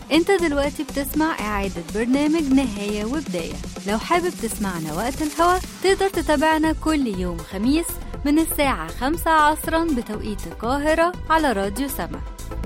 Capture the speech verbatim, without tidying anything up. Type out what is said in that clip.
انت دلوقتي بتسمع إعادة برنامج نهاية وبداية. لو حابب تسمعنا وقت الهوا تقدر تتابعنا كل يوم خميس من الساعة خمسة عصرا بتوقيت القاهرة على راديو سما.